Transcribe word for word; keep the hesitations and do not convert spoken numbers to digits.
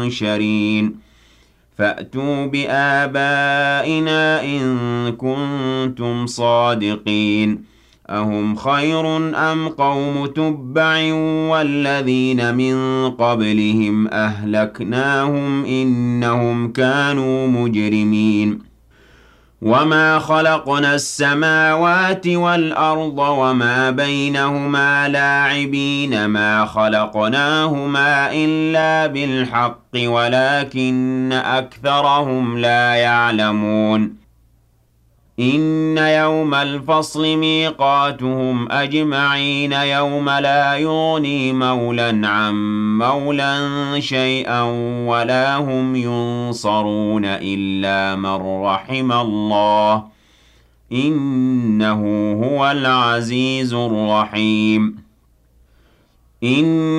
مُنشَرِينَ فَأْتُوا بِآبَائِنَا إِن كُنتُمْ صَادِقِينَ أَهُمْ خَيْرٌ أَمْ قَوْمُ تُبَّعٍ وَالَّذِينَ مِن قَبْلِهِمْ أَهْلَكْنَاهُمْ إِنَّهُمْ كَانُوا مُجْرِمِينَ وَمَا خَلَقْنَا السَّمَاوَاتِ وَالْأَرْضَ وَمَا بَيْنَهُمَا لَاعِبِينَ مَا خَلَقْنَاهُمَا إِلَّا بِالْحَقِّ وَلَكِنَّ أَكْثَرَهُمْ لَا يَعْلَمُونَ إِنَّ يَوْمَ الْفَصْلِ مِيقَاتُهُمْ أَجْمَعِينَ يَوْمَ لَا يُغْنِي مَوْلًى عَن مَّوْلًى شَيْئًا وَلَا هُمْ يُنصَرُونَ إِلَّا مَن رَّحِمَ اللَّهُ ۚ إِنَّهُ هُوَ الْعَزِيزُ الرَّحِيمُ إِنَّ